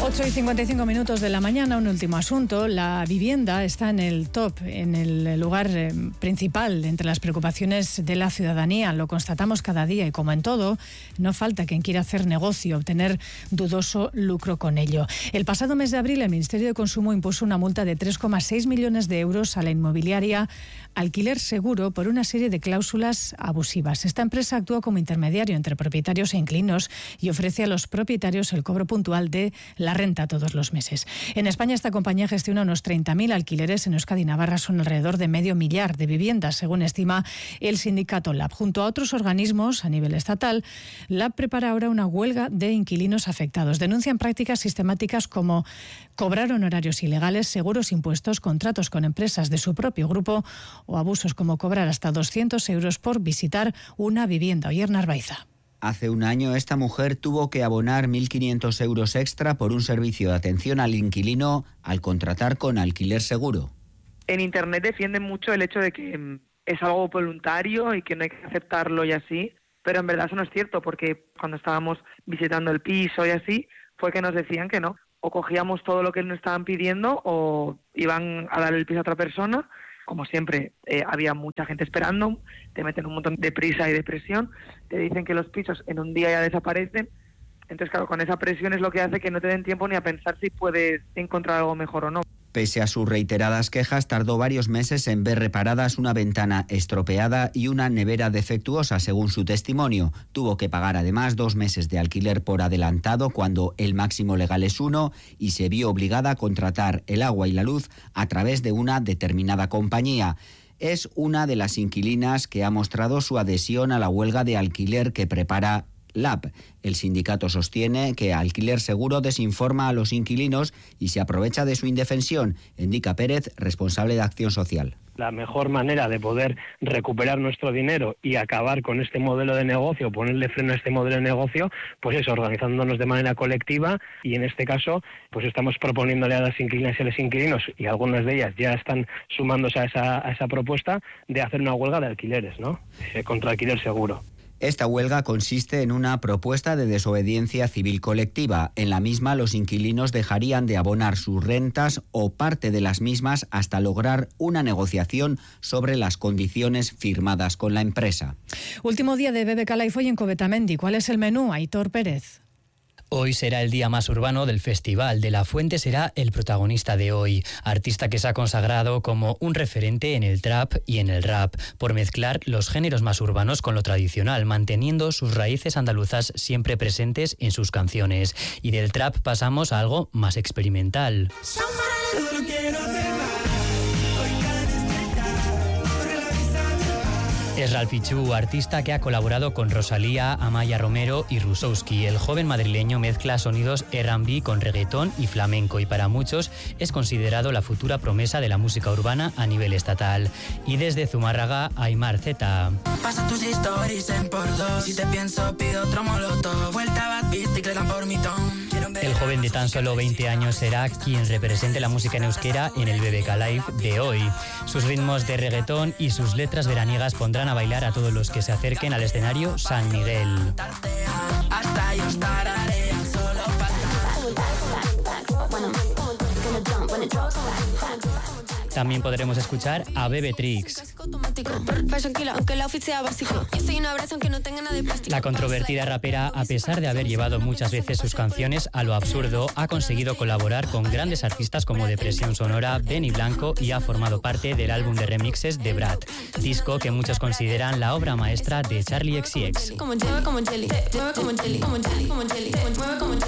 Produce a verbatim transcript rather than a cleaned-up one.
ocho y cincuenta y cinco minutos de la mañana, un último asunto. La vivienda está en el top, en el lugar eh, principal entre las preocupaciones de la ciudadanía. Lo constatamos cada día y, como en todo, no falta quien quiera hacer negocio, obtener dudoso lucro con ello. El pasado mes de abril, el Ministerio de Consumo impuso una multa de tres coma seis millones de euros a la inmobiliaria Alquiler Seguro por una serie de cláusulas abusivas. Esta empresa actúa como intermediario entre propietarios e inquilinos y ofrece a los propietarios el cobro puntual de la renta todos los meses. En España, esta compañía gestiona unos treinta mil alquileres. En Euskadi y Navarra son alrededor de medio millar de viviendas, según estima el sindicato Lab. Junto a otros organismos a nivel estatal, Lab prepara ahora una huelga de inquilinos afectados. Denuncian prácticas sistemáticas como cobrar honorarios ilegales, seguros impuestos, contratos con empresas de su propio grupo o abusos como cobrar hasta doscientos euros por visitar una vivienda. Oyer Narvaiza. Hace un año esta mujer tuvo que abonar mil quinientos euros extra por un servicio de atención al inquilino al contratar con Alquiler Seguro. En Internet defienden mucho el hecho de que es algo voluntario y que no hay que aceptarlo y así, pero en verdad eso no es cierto, porque cuando estábamos visitando el piso y así, fue que nos decían que no. O cogíamos todo lo que nos estaban pidiendo o iban a dar el piso a otra persona. Como siempre, eh, había mucha gente esperando, te meten un montón de prisa y de presión, te dicen que los pisos en un día ya desaparecen. Entonces, claro, con esa presión es lo que hace que no te den tiempo ni a pensar si puedes encontrar algo mejor o no. Pese a sus reiteradas quejas, tardó varios meses en ver reparadas una ventana estropeada y una nevera defectuosa, según su testimonio. Tuvo que pagar además dos meses de alquiler por adelantado cuando el máximo legal es uno y se vio obligada a contratar el agua y la luz a través de una determinada compañía. Es una de las inquilinas que ha mostrado su adhesión a la huelga de alquiler que prepara Lab. El sindicato sostiene que Alquiler Seguro desinforma a los inquilinos y se aprovecha de su indefensión. Indica Pérez, responsable de Acción Social. La mejor manera de poder recuperar nuestro dinero y acabar con este modelo de negocio, ponerle freno a este modelo de negocio, pues es organizándonos de manera colectiva, y en este caso pues estamos proponiéndole a las inquilinas y a los inquilinos, y algunas de ellas ya están sumándose a esa, a esa propuesta de hacer una huelga de alquileres, ¿no? Eh, contra Alquiler Seguro. Esta huelga consiste en una propuesta de desobediencia civil colectiva. En la misma, los inquilinos dejarían de abonar sus rentas o parte de las mismas hasta lograr una negociación sobre las condiciones firmadas con la empresa. Último día de B B K Live hoy en Covetamendi. ¿Cuál es el menú? Aitor Pérez. Hoy será el día más urbano del festival. De la Fuente será el protagonista de hoy, artista que se ha consagrado como un referente en el trap y en el rap, por mezclar los géneros más urbanos con lo tradicional, manteniendo sus raíces andaluzas siempre presentes en sus canciones. Y del trap pasamos a algo más experimental. Es Ralphie Chu, artista que ha colaborado con Rosalía, Amaya Romero y Rusowski. El joven madrileño mezcla sonidos erre and be con reggaetón y flamenco y para muchos es considerado la futura promesa de la música urbana a nivel estatal. Y desde Zumárraga, Aymar Zeta. Pasa tus stories en por dos. Si te pienso, pido otro molotov. Vuelta bad bicicleta por mi ton. El joven de tan solo veinte años será quien represente la música en euskera en el B B K Live de hoy. Sus ritmos de reggaetón y sus letras veraniegas pondrán a bailar a todos los que se acerquen al escenario San Miguel. También podremos escuchar a Bebe Trix. La controvertida rapera, a pesar de haber llevado muchas veces sus canciones a lo absurdo, ha conseguido colaborar con grandes artistas como Depresión Sonora, Benny Blanco, y ha formado parte del álbum de remixes de Brad, disco que muchos consideran la obra maestra de Charli equis equis.